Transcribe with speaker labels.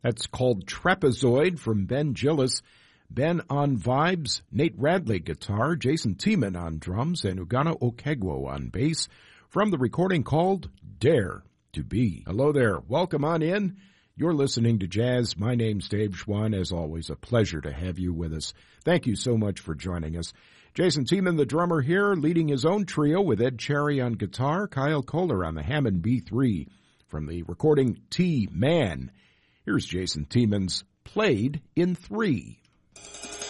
Speaker 1: That's called Trapezoid from Ben Gillis. Ben on vibes, Nate Radley guitar, Jason Tiemann on drums, and Ugana Okegwo on bass from the recording called Dare to Be. Hello there. Welcome on in. You're listening to Jazz. My name's Dave Schwann. As always, a pleasure to have you with us. Thank you so much for joining us. Jason Tiemann, the drummer here, leading his own trio with Ed Cherry on guitar, Kyle Kohler on the Hammond B3 from the recording T-Man. Here's Jason Tiemann's Played in 3.